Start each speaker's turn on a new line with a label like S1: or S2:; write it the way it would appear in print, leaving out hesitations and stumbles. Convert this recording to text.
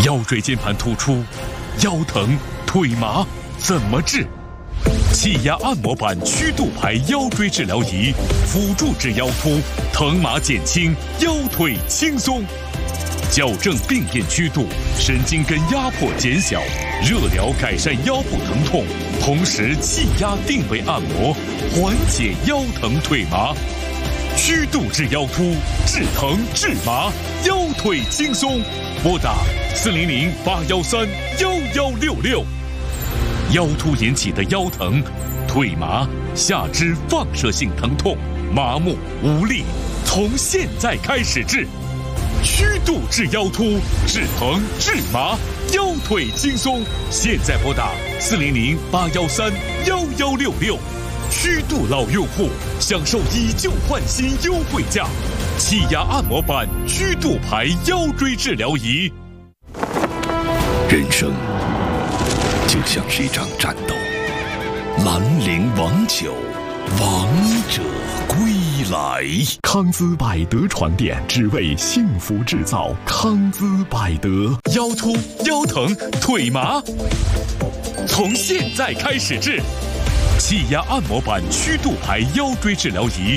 S1: 腰椎间盘突出、腰疼、腿麻怎么治？气压按摩板曲度排腰椎治疗仪，辅助治腰突，疼麻减轻，腰腿轻松。矫正病变曲度，神经根压迫减小，热疗改善腰部疼痛，同时气压定位按摩，缓解腰疼腿麻。曲度治腰突，治疼治麻，腰腿轻松。拨打400-813-1166。腰突引起的腰疼、腿麻、下肢放射性疼痛、麻木无力，从现在开始治。曲度治腰突，治疼治麻，腰腿轻松。现在拨打400-813-1166。曲度老用户享受以旧换新优惠价，气压按摩板曲度排腰椎治疗仪。
S2: 人生就像是一场战斗，兰陵王酒，王者归来。
S3: 康姿百德床垫，只为幸福制造。康姿百德。
S1: 腰突、腰疼、腿麻，从现在开始治。气压按摩板曲度排腰椎治疗仪，